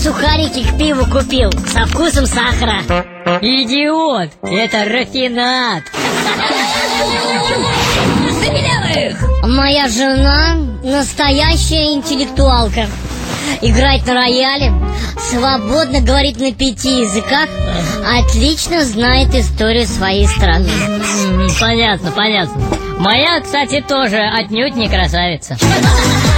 сухарики к пиву купил со вкусом сахара. Идиот, это рафинад. Моя жена настоящая интеллектуалка. Играет на рояле, свободно говорит на 5 языках, отлично знает историю своей страны. Понятно. Моя, кстати, тоже отнюдь не красавица.